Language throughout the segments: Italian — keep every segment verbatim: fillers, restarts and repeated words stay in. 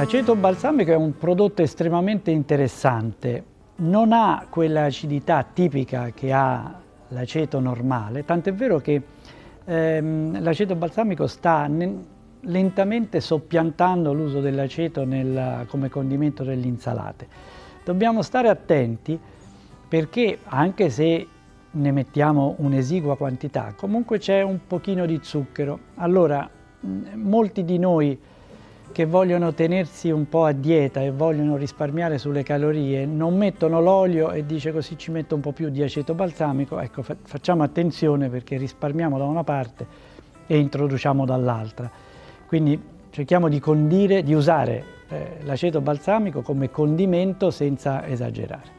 L'aceto balsamico è un prodotto estremamente interessante, non ha quella acidità tipica che ha l'aceto normale, tant'è vero che ehm, l'aceto balsamico sta lentamente soppiantando l'uso dell'aceto come condimento delle insalate. Dobbiamo stare attenti perché anche se ne mettiamo un'esigua quantità, comunque c'è un pochino di zucchero. Allora, molti di noi che vogliono tenersi un po' a dieta e vogliono risparmiare sulle calorie, non mettono l'olio e dice così ci metto un po' più di aceto balsamico. Ecco, fa facciamo attenzione perché risparmiamo da una parte e introduciamo dall'altra. Quindi cerchiamo di condire, di usare eh, l'aceto balsamico come condimento senza esagerare.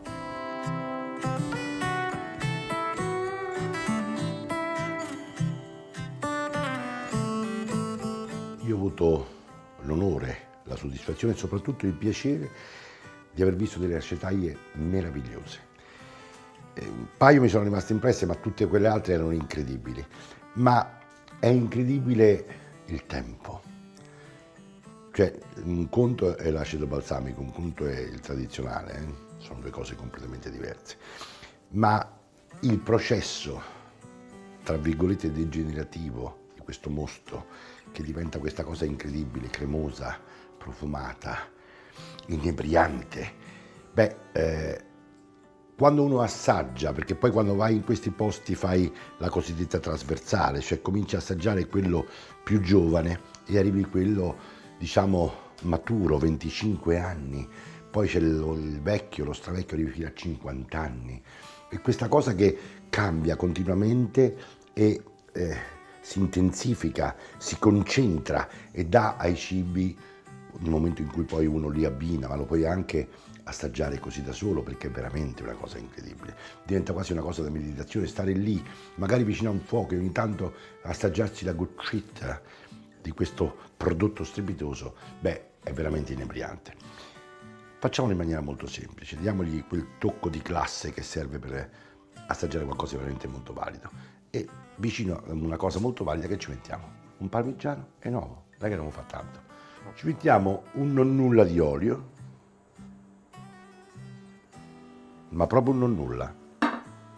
Io ho avuto l'onore, la soddisfazione e soprattutto il piacere di aver visto delle acetaie meravigliose. Un paio mi sono rimaste impresse, ma tutte quelle altre erano incredibili. Ma è incredibile il tempo. Cioè, un conto è l'aceto balsamico, un conto è il tradizionale, eh? Sono due cose completamente diverse. Ma il processo, tra virgolette, degenerativo di questo mosto, che diventa questa cosa incredibile, cremosa, profumata, inebriante. Beh, eh, quando uno assaggia, perché poi quando vai in questi posti fai la cosiddetta trasversale, cioè cominci a assaggiare quello più giovane e arrivi a quello, diciamo, maturo, venticinque anni, poi c'è il, il vecchio, lo stravecchio, arrivi fino a cinquanta anni. E questa cosa che cambia continuamente e eh, si intensifica, si concentra e dà ai cibi, nel momento in cui poi uno li abbina, ma lo puoi anche assaggiare così da solo, perché è veramente una cosa incredibile. Diventa quasi una cosa da meditazione, stare lì, magari vicino a un fuoco e ogni tanto assaggiarsi la goccetta di questo prodotto strepitoso, beh, è veramente inebriante. Facciamolo in maniera molto semplice, diamogli quel tocco di classe che serve per assaggiare qualcosa di veramente molto valido. E vicino a una cosa molto valida che ci mettiamo? Un parmigiano e nuovo, non è che non fa tanto. Ci mettiamo un non nulla di olio, ma proprio un non nulla.